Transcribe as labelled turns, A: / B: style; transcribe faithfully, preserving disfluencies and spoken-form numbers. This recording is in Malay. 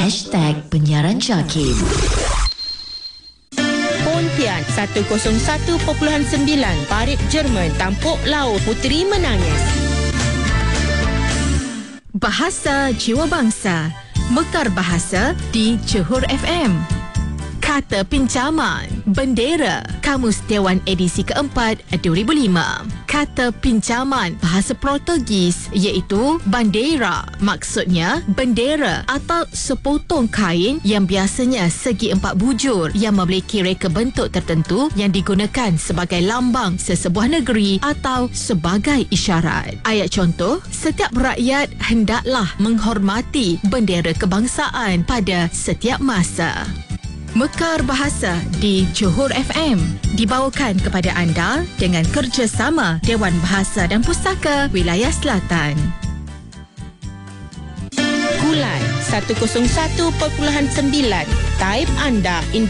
A: Hashtag Penyiaran Jakim.
B: Pontian seratus satu perpuluhan sembilan Parit Jerman tampuk laut Puteri menangis.
C: Bahasa Jiwa Bangsa, Mekar Bahasa di Johor F M. Kata pinjaman, bendera, Kamus Dewan edisi keempat dua ribu lima. Kata pinjaman bahasa Portugis iaitu bandera. Maksudnya bendera atau sepotong kain yang biasanya segi empat bujur yang memiliki reka bentuk tertentu yang digunakan sebagai lambang sesebuah negeri atau sebagai isyarat. Ayat contoh, setiap rakyat hendaklah menghormati bendera kebangsaan pada setiap masa. Mekar Bahasa di Johor F M dibawakan kepada anda dengan kerjasama Dewan Bahasa dan Pustaka Wilayah Selatan.
B: Kulai seratus satu perpuluhan sembilan Taib anda